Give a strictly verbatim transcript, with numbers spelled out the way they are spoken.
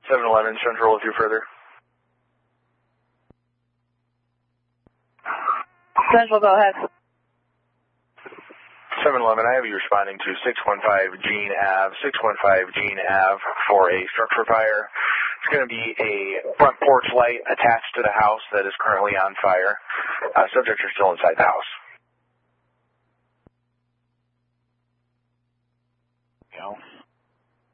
seven eleven Central with you further. Central, go ahead. seven eleven, I have you responding to six one five Jean Ave, six one five Jean Ave for a structure fire. It's going to be a front porch light attached to the house that is currently on fire. Uh, subjects are still inside the house.